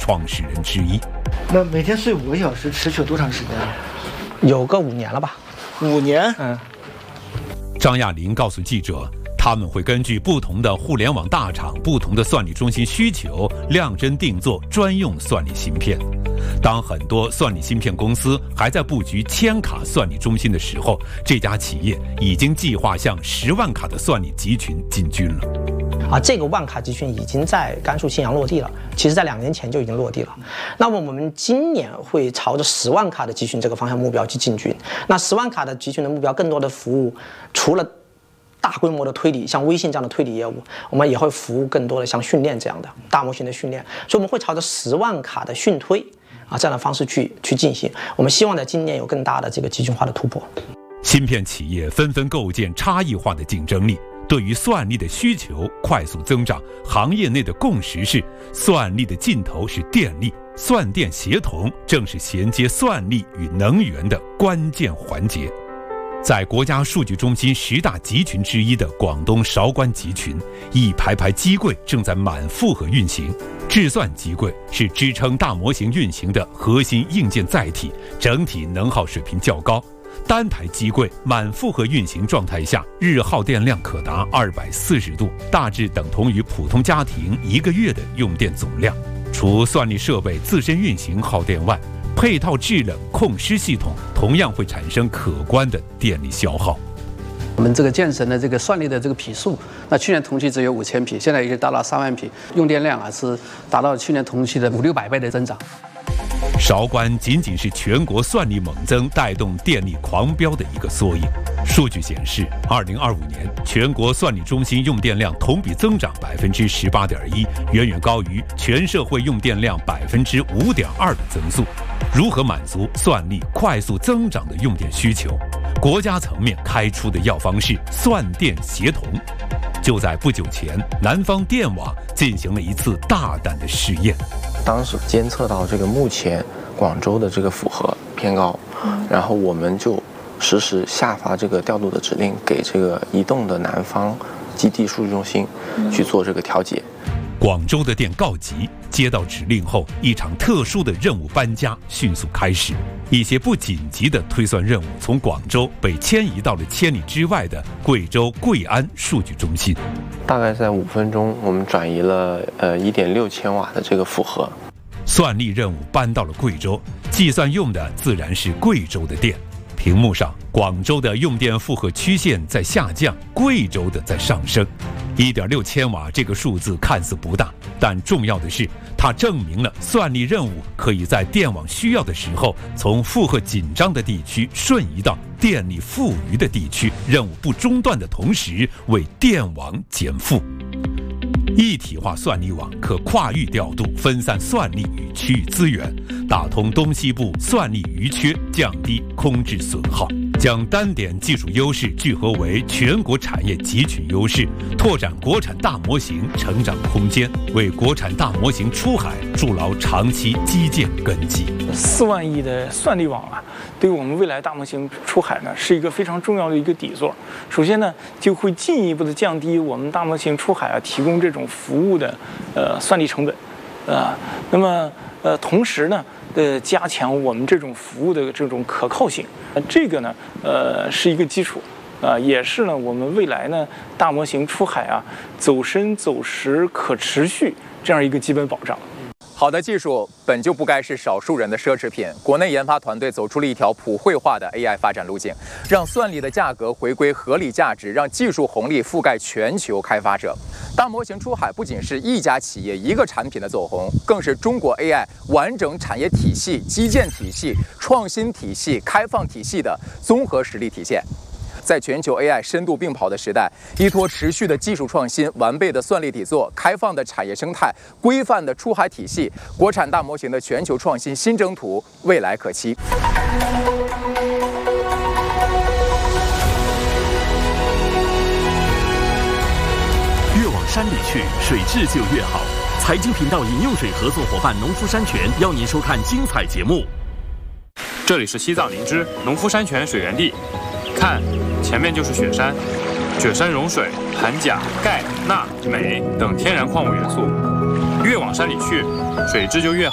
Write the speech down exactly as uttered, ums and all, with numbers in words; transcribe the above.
创始人之一。 那每天睡五个小时，持续有多长时间？ 有个五年了吧。 五年？ 嗯。 张亚林告诉记者，他们会根据不同的互联网大厂、不同的算力中心需求，量身定做专用算力芯片。当很多算力芯片公司还在布局千卡算力中心的时候，这家企业已经计划向十万卡的算力集群进军了。 啊，这个万卡集群已经在甘肃信阳落地了，其实在两年前就已经落地了。那么我们今年会朝着十万卡的集群这个方向目标去进军。那十万卡的集群的目标，更多的服务除了大规模的推理，像微信这样的推理业务，我们也会服务更多的像训练这样的大模型的训练，所以我们会朝着十万卡的训推啊这样的方式去去进行。我们希望在今年有更大的这个集群化的突破。 芯片企业纷纷构建差异化的竞争力。对于算力的需求快速增长，行业内的共识是，算力的尽头是电力，算电协同正是衔接算力与能源的关键环节。在国家数据中心十大集群之一的广东韶关集群，一排排机柜正在满负荷运行。智算机柜是支撑大模型运行的核心硬件载体，整体能耗水平较高。单台机柜满负荷运行状态下，日耗电量可达二百四十度，大致等同于普通家庭一个月的用电总量。除算力设备自身运行耗电外，配套制冷控湿系统同样会产生可观的电力消耗。 我们这个建成的这个算力的这个匹数，那去年同期只有五千匹，现在已经达到三万匹，用电量啊是达到去年同期的五六百倍的增长。 韶关仅仅是全国算力猛增带动电力狂飙的一个缩影。数据显示，二零二五年全国算力中心用电量同比增长百分之十八点一，远远高于全社会用电量百分之五点二的增速。如何满足算力快速增长的用电需求？国家层面开出的药方是算电协同。就在不久前，南方电网进行了一次大胆的试验。 当时监测到这个目前广州的这个负荷偏高，然后我们就实时下发这个调度的指令给这个移动的南方基地数据中心去做这个调节。 广州的电告急，接到指令后，一场特殊的任务搬家迅速开始。一些不紧急的推算任务从广州被迁移到了千里之外的贵州贵安数据中心。 大概在五分钟，我们转移了呃一点六千瓦的这个负荷。 算力任务搬到了贵州，计算用的自然是贵州的电。屏幕上，广州的用电负荷曲线在下降，贵州的在上升。一点六千瓦这个数字看似不大，但重要的是，它证明了算力任务可以在电网需要的时候，从负荷紧张的地区瞬移到电力富余的地区，任务不中断的同时为电网减负。一体化算力网可跨域调度、分散算力与区域资源，打通东西部算力余缺，降低空置损耗，将单点技术优势聚合为全国产业集群优势，拓展国产大模型成长空间，为国产大模型出海筑牢长期基建根基。 四万亿的算力网啊，对于我们未来大模型出海呢，是一个非常重要的一个底座。首先呢，就会进一步的降低我们大模型出海啊提供这种服务的呃算力成本，呃，那么呃同时呢，呃加强我们这种服务的这种可靠性，呃、这个呢呃是一个基础，啊、呃、也是呢我们未来呢大模型出海啊走深走实可持续这样一个基本保障。 好的技术本就不该是少数人的奢侈品。国内研发团队走出了一条普惠化的 A I 发展路径，让算力的价格回归合理价值，让技术红利覆盖全球开发者。大模型出海不仅是一家企业一个产品的走红，更是中国 A I 完整产业体系、基建体系、创新体系、开放体系的综合实力体现。在全球 A I 深度并跑的时代，依托持续的技术创新、完备的算力底座、开放的产业生态、规范的出海体系，国产大模型的全球创新新征途未来可期。 越往山里去，水质就越好。财经频道饮用水合作伙伴农夫山泉邀您收看精彩节目。 这里是西藏林芝农夫山泉水源地，看。前面就是雪山，雪山融水含钾、钙、钠、镁等天然矿物元素。越往山里去，水质就越好。